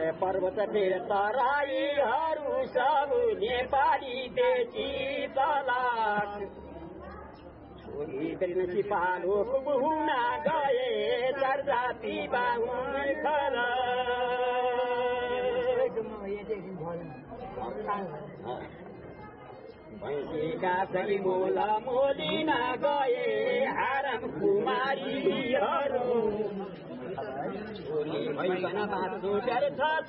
पर्वत फेर तराईहरू सब नेपाली बेची तलाक छोरी बेच्न सिपालु हुन गए चार जाति बाहुन भैँसीका सही मोला मोलिन गए आराम कुमारीहरू छोरी भैकन बाँच्नु गर्छ